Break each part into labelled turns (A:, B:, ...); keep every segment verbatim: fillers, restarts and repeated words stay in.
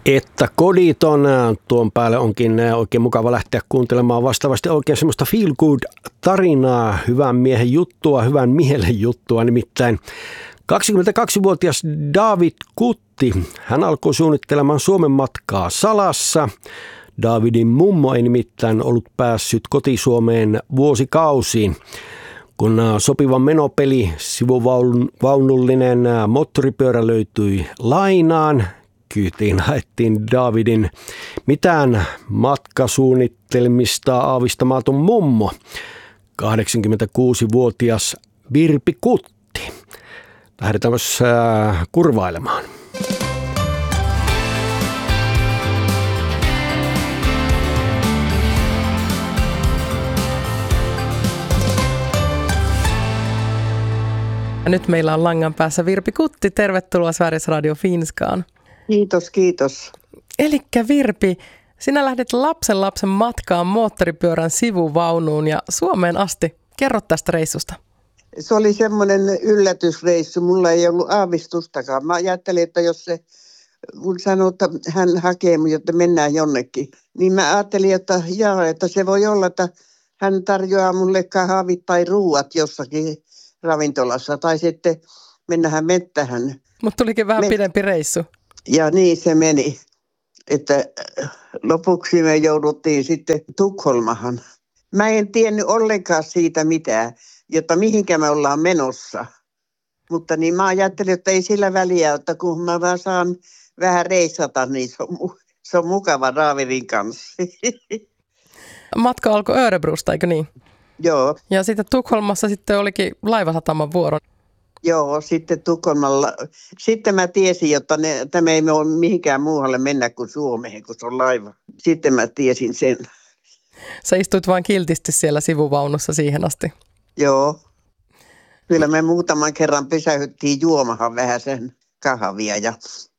A: Että koditon, tuon päälle onkin oikein mukava lähteä kuuntelemaan vastaavasti oikein semmoista feel good tarinaa, hyvän miehen juttua, hyvän mielen juttua, nimittäin kaksikymmentäkaksivuotias David Kutti, hän alkoi suunnittelemaan Suomen matkaa salassa. Davidin mummo ei nimittäin ollut päässyt koti-Suomeen vuosikausiin. Kun sopiva menopeli, sivuvaunullinen moottoripyörä löytyi lainaan, kyytiin haettiin Davidin mitään matkasuunnittelmista aavistamaton mummo, kahdeksankymmentäkuusivuotias Virpi Kutti. Lähdetään myös äh, kurvailemaan.
B: Nyt meillä on langan päässä Virpi Kutti. Tervetuloa Sveriges Radio Finskaan.
C: Kiitos, kiitos.
B: Elikkä Virpi, sinä lähdit lapsen lapsen matkaan moottoripyörän sivuvaunuun ja Suomeen asti. Kerro tästä reissusta.
C: Se oli semmoinen yllätysreissu. Mulla ei ollut aavistustakaan. Mä ajattelin, että jos se mun sanoi, että hän hakee minut, jotta mennään jonnekin, niin mä ajattelin, että, jaa, että se voi olla, että hän tarjoaa mulle kahvit tai ruuat jossakin ravintolassa tai sitten mennään mettähän.
B: Mutta tulikin vähän
C: Me...
B: pidempi reissu.
C: Ja niin se meni, että lopuksi me jouduttiin sitten Tukholmahan. Mä en tiennyt ollenkaan siitä mitään, jotta mihinkä me ollaan menossa. Mutta niin mä ajattelin, että ei sillä väliä, että kun mä vaan saan vähän reissata, niin se on, se on mukava Davidin kanssa.
B: Matka alkoi Örebrosta, eikö niin?
C: Joo.
B: Ja sitten Tukholmassa sitten olikin laivasataman vuoro.
C: Joo, sitten Tukholmalla. Sitten mä tiesin, että ne, tämä ei ole mihinkään muualle mennä kuin Suomeen, kun se on laiva. Sitten mä tiesin sen.
B: Sä istuit vain kiltisti siellä sivuvaunussa siihen asti.
C: Joo. Kyllä me muutaman kerran pysähyttiin juomahan vähän sen kahvia. Ja...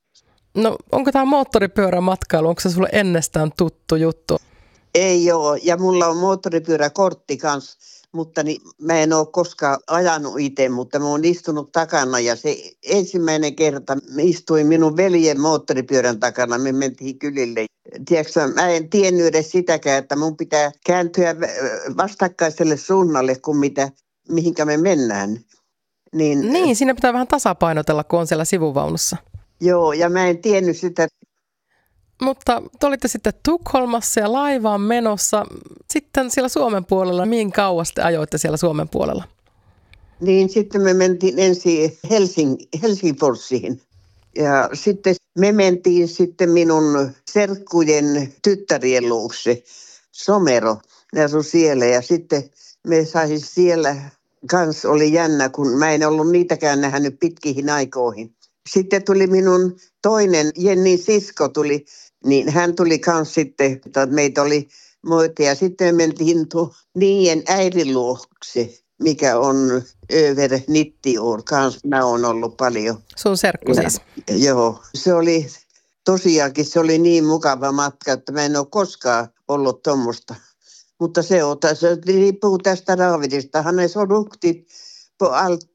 B: No onko tämä moottoripyörämatkailu, onko se sulle ennestään tuttu juttu?
C: Ei ole, ja mulla on moottoripyöräkortti kanssa, mutta niin, mä en ole koskaan ajanut itse, mutta mä oon istunut takana ja se ensimmäinen kerta mä istuin minun veljen moottoripyörän takana, me mentiin kylille. Tiedätkö, mä en tiennyt edes sitäkään, että mun pitää kääntyä vastakkaiselle suunnalle kuin mitä, mihinkä me mennään.
B: Niin, niin, siinä pitää vähän tasapainotella, kun on siellä sivuvaunussa.
C: Joo, ja mä en tiennyt sitä.
B: Mutta te olitte sitten Tukholmassa ja laivaan menossa. Sitten siellä Suomen puolella, mihin kauas te ajoitte siellä Suomen puolella?
C: Niin, sitten me mentiin ensin Helsing- Helsingforsiin. Ja sitten me mentiin sitten minun serkkujen tyttärien luokse, Somero. Ne asui siellä ja sitten me saisin siellä, kans oli jännä, kun mä en ollut niitäkään nähnyt pitkiin aikoihin. Sitten tuli minun toinen, Jennin sisko tuli, niin hän tuli kans sitten, että meitä oli muita. Ja sitten me mentiin tuon niiden äidin luokse, mikä on över nittio år. Kans mä oon ollut paljon.
B: Sun serkku siis?
C: Ja, joo, se oli tosiaankin, se oli niin mukava matka, että mä en ole koskaan ollut tuommoista. Mutta se, on, se riippuu tästä Davidista. Hän on ruktit på allt.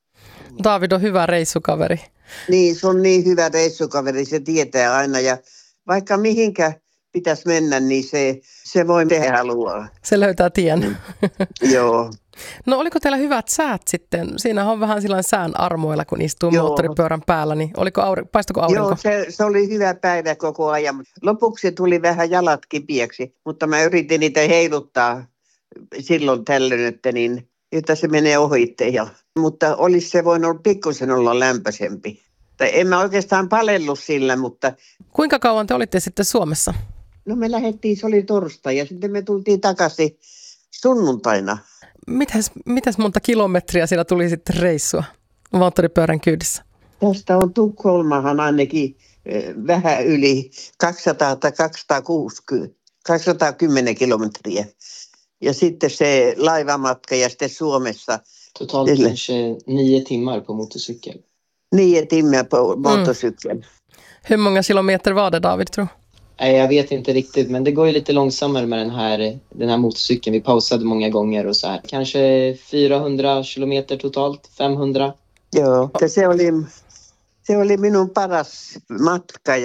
B: David on hyvä reissukaveri.
C: Niin, se on niin hyvä reissukaveri, se tietää aina ja vaikka mihinkä pitäisi mennä, niin se, se voi tehdä haluaa.
B: Se löytää tien.
C: Joo.
B: No oliko teillä hyvät säät sitten? Siinä on vähän sellainen sään armoilla, kun istuu Joo. moottoripyörän päällä, niin oliko auri, paistuiko aurinko?
C: Joo, se, se oli hyvä päivä koko ajan. Lopuksi tuli vähän jalat kipiäksi, mutta mä yritin niitä heiluttaa silloin tällöin, että, niin, että se menee ohitte. Ja, mutta olisi se voinut pikkusen olla lämpöisempi. Tai en mä oikeastaan palellut sillä, mutta...
B: Kuinka kauan te olitte sitten Suomessa?
C: No me lähdettiin, se oli torstai ja sitten me tultiin takaisin sunnuntaina.
B: Mitäs, mitäs monta kilometriä siellä tuli sitten reissua moottoripyörän kyydissä?
C: Tästä on Tukholmahan ainakin vähän yli kaksisataa tai kaksisataakuusikymmentä, kaksisataakymmenen kilometriä. Ja sitten se laivamatka ja sitten Suomessa.
D: Totalt kanske nio timmar på motorcykel.
C: Nio timmar på motorcykel.
B: Mm. Hur många kilometer var det, David, tror du?
D: Nej, jag vet inte riktigt, men det går ju lite långsammare med den här, den här motorcykeln. Vi pausade många gånger och så här. Kanske fyrahundra kilometer totalt, femhundra.
C: Joo, se oli, se oli minun paras matka ja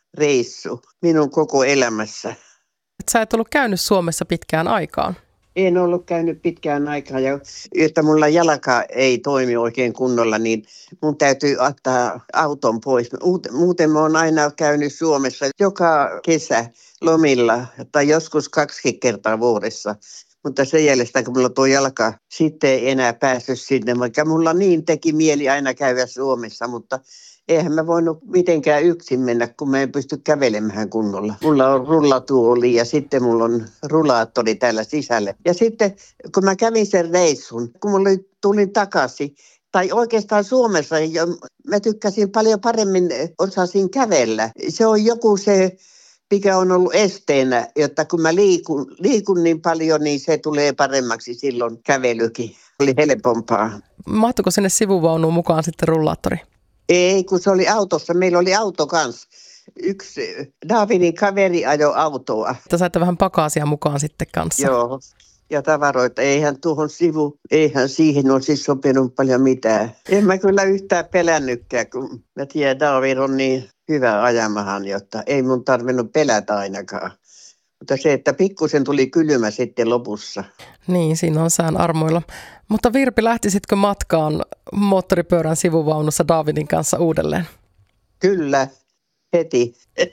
C: reissu minun koko elämässä.
B: Sä et ollut käynyt Suomessa pitkään aikaan.
C: En ollut käynyt pitkään aikaa, ja että mulla jalka ei toimi oikein kunnolla, niin mun täytyy ottaa auton pois. Muuten mä oon aina käynyt Suomessa joka kesä lomilla, tai joskus kaksi kertaa vuodessa. Mutta sen jälkeen, kun mulla tuo jalka sitten ei enää päässyt sinne, vaikka mulla niin teki mieli aina käydä Suomessa, mutta eihän mä voinut mitenkään yksin mennä, kun mä en pysty kävelemään kunnolla. Mulla on rullatuoli ja sitten mulla on rullaattori täällä sisällä. Ja sitten kun mä kävin sen reissun, kun mulla tulin takaisin, tai oikeastaan Suomessa, mä tykkäsin paljon paremmin, osasin kävellä. Se on joku se, mikä on ollut esteenä, jotta kun mä liikun, liikun niin paljon, niin se tulee paremmaksi silloin kävelykin. Oli helpompaa.
B: Mahtuiko sinne sivuvaunuun mukaan sitten rullaattori?
C: Ei, kun se oli autossa. Meillä oli auto kanssa. Yksi Davidin kaveri ajoi autoa.
B: Te saitte vähän pakaasia mukaan sitten kanssa.
C: Joo, ja tavaroita. Eihän tuohon sivu, eihän siihen olisi sopinut paljon mitään. En mä kyllä yhtään pelännytkään, kun mä tiedän, David on niin hyvä ajamahan, jotta ei mun tarvinnut pelätä ainakaan. Mutta se, että pikkusen tuli kylmä sitten lopussa.
B: Niin, siinä on sään armoilla. Mutta Virpi, lähtisitkö matkaan moottoripyörän sivuvaunussa Davidin kanssa uudelleen?
C: Kyllä, heti.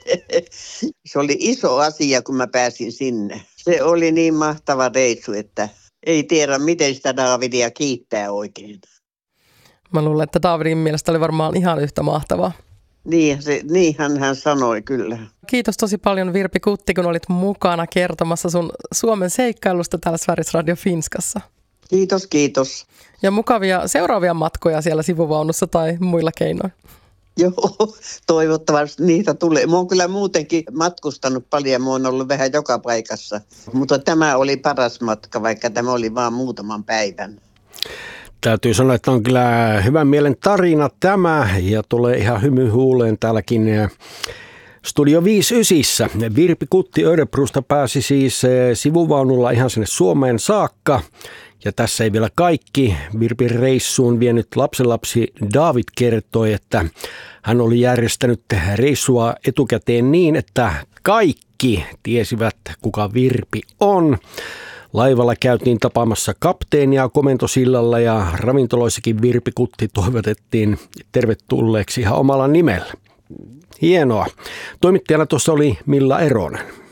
C: Se oli iso asia, kun mä pääsin sinne. Se oli niin mahtava reissu, että ei tiedä, miten sitä Davidia kiittää oikein.
B: Mä luulen, että Davidin mielestä oli varmaan ihan yhtä mahtavaa.
C: Niin, se, niinhän hän sanoi kyllä.
B: Kiitos tosi paljon Virpi Kutti, kun olit mukana kertomassa sun Suomen seikkailusta täällä Sveriges Radio Finskassa.
C: Kiitos, kiitos.
B: Ja mukavia seuraavia matkoja siellä sivuvaunussa tai muilla keinoin.
C: Joo, toivottavasti niitä tulee. Mä oon kyllä muutenkin matkustanut paljon, mä oon ollut vähän joka paikassa. Mutta tämä oli paras matka, vaikka tämä oli vain muutaman päivän.
A: Täytyy sanoa, että on kyllä hyvän mielen tarina tämä ja tulee ihan hymy huuleen täälläkin Studio viisikymmentäyhdeksän. Virpi Kutti Örebrosta pääsi siis sivuvaunulla ihan sinne Suomeen saakka. Ja tässä ei vielä kaikki. Virpin reissuun vienyt lapsenlapsi David kertoi, että hän oli järjestänyt reissua etukäteen niin, että kaikki tiesivät, kuka Virpi on. Laivalla käytiin tapaamassa kapteenia komentosillalla ja ravintoloissakin Virpi Kutti toivotettiin tervetulleeksi ihan omalla nimellä. Hienoa. Toimittajana tuossa oli Milla Eronen.